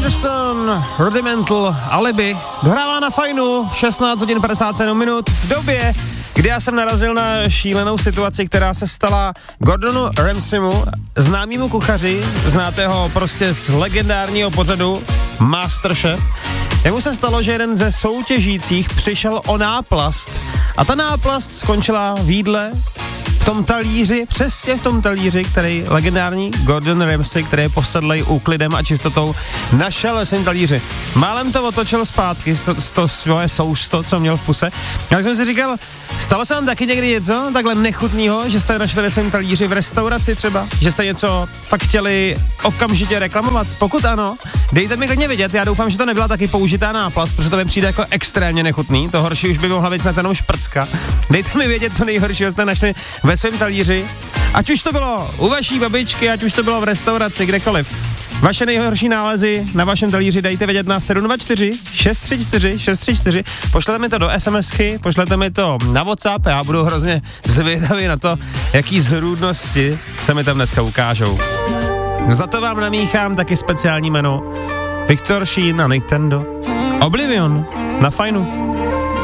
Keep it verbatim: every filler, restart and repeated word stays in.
Anderson, Rudimental, Alibi, dohrává na Fajnu, šestnáct hodin padesát sedm minut, v době, kdy já jsem narazil na šílenou situaci, která se stala Gordonu Ramsaymu, známému kuchaři, znáte ho prostě z legendárního pořadu Masterchef. Jemu se stalo, že jeden ze soutěžících přišel o náplast a ta náplast skončila v jídle, v tom talíři, přesně v tom talíři, který legendární Gordon Ramsay, který je posedlej úklidem a čistotou, našel ve svém talíři. Málem to otočil zpátky, to, to svoje sousto, co měl v puse. Já jsem si říkal, stalo se vám taky někdy něco takhle nechutného, že jste našli ve svém talíři v restauraci třeba? Že jste něco fakt chtěli okamžitě reklamovat? Pokud ano, dejte mi klidně vědět, já doufám, že to nebyla taky použitá náplast, protože to mi přijde jako extrémně nechutný, to horší už by mohla být snad jenom šprcka. Dejte mi vědět, co nejhoršího jste našli ve svém talíři, ať už to bylo u vaší babičky, ať už to bylo v restauraci, kdekoliv. Vaše nejhorší nálezy na vašem talíři dejte vědět na sedm dva čtyři šest tři čtyři šest tři čtyři, pošlete mi to do SMSky, pošlete mi to na WhatsApp a já budu hrozně zvědavý na to, jaký zrůdnosti se mi tam dneska ukážou. Za to vám namíchám taky speciální jméno Viktor Sheen a Nintendo. Oblivion na Fajnu.